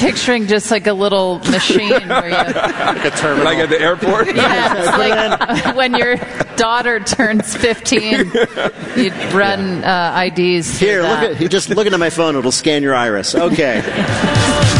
picturing just like a little machine where you... Like a terminal. Like at the airport? Yeah, it's like when your daughter turns 15, you'd run IDs. Here, look at my phone. It'll scan your iris. Okay.